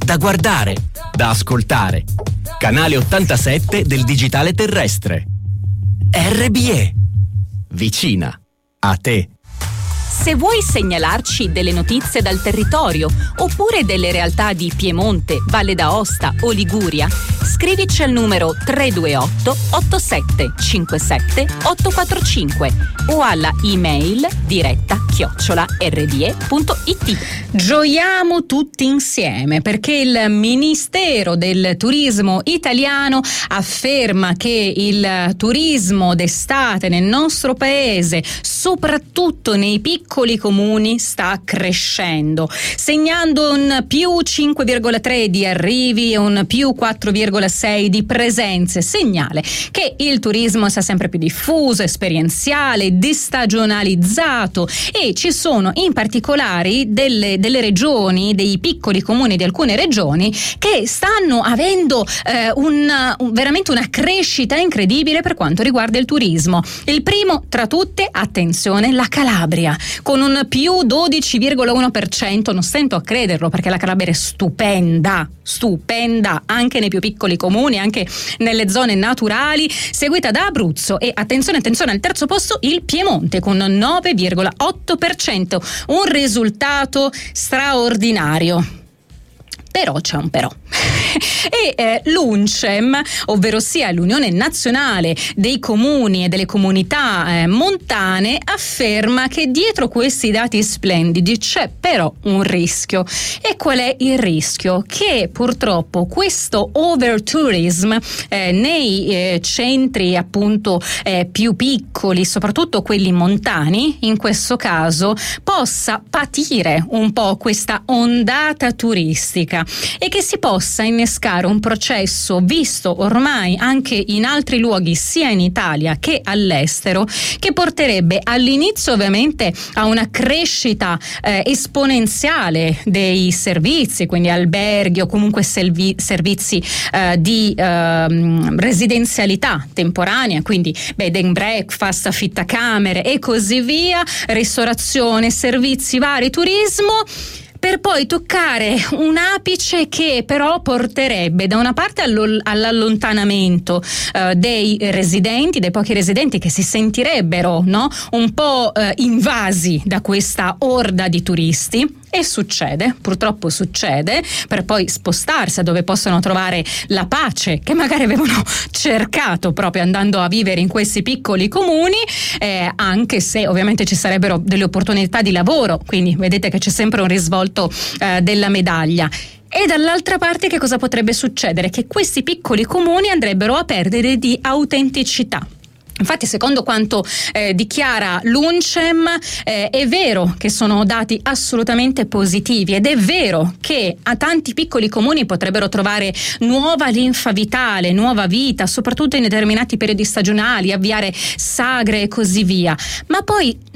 da guardare, da ascoltare. Canale 87 del digitale terrestre. RBE. Vicina a te. Se vuoi segnalarci delle notizie dal territorio oppure delle realtà di Piemonte, Valle d'Aosta o Liguria, scrivici al numero 328 8757 845 o alla email diretta@rbe.it. Gioiamo tutti insieme perché il Ministero del Turismo italiano afferma che il turismo d'estate nel nostro paese, soprattutto nei piccoli comuni, sta crescendo, segnando un più 5,3 di arrivi e un più 4,6 di presenze. Segnale che il turismo sia sempre più diffuso, esperienziale, destagionalizzato, e ci sono in particolare delle regioni, dei piccoli comuni di alcune regioni che stanno avendo veramente una crescita incredibile per quanto riguarda il turismo. Il primo tra tutte, attenzione, la Calabria, con un più 12,1%. Non stento a crederlo perché la Calabria è stupenda anche nei più piccoli comuni, anche nelle zone naturali, seguita da Abruzzo e attenzione al terzo posto il Piemonte con 9,8%, un risultato straordinario. Però c'è un però. E l'UNCEM, ovvero sia l'Unione Nazionale dei Comuni e delle Comunità Montane, afferma che dietro questi dati splendidi c'è però un rischio. E qual è il rischio? Che purtroppo questo overtourism nei centri appunto più piccoli, soprattutto quelli montani, in questo caso, possa patire un po' questa ondata turistica e che si possa innescare un processo visto ormai anche in altri luoghi sia in Italia che all'estero, che porterebbe all'inizio ovviamente a una crescita esponenziale dei servizi, quindi alberghi o comunque servizi di residenzialità temporanea, quindi bed and breakfast, affittacamere e così via, ristorazione, servizi vari, turismo, per poi toccare un apice che però porterebbe da una parte all'allontanamento dei pochi residenti che si sentirebbero, no, un po' invasi da questa orda di turisti. E purtroppo succede, per poi spostarsi a dove possono trovare la pace che magari avevano cercato proprio andando a vivere in questi piccoli comuni, anche se ovviamente ci sarebbero delle opportunità di lavoro, quindi vedete che c'è sempre un risvolto della medaglia. E dall'altra parte che cosa potrebbe succedere? Che questi piccoli comuni andrebbero a perdere di autenticità. Infatti, secondo quanto dichiara l'UNCEM, è vero che sono dati assolutamente positivi ed è vero che a tanti piccoli comuni potrebbero trovare nuova linfa vitale, nuova vita, soprattutto in determinati periodi stagionali, avviare sagre e così via, ma poi